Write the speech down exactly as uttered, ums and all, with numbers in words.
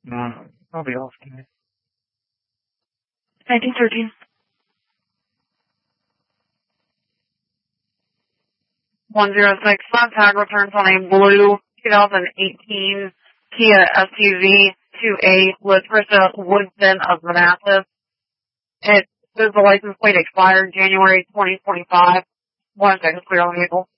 No, I'll be off today. nineteen thirteen. one zero six, front tag returns on a blue twenty eighteen Kia S U V to a Latricia Woodson of Manassas. It says the license plate expired January twenty twenty-five. One second, clear on the vehicle.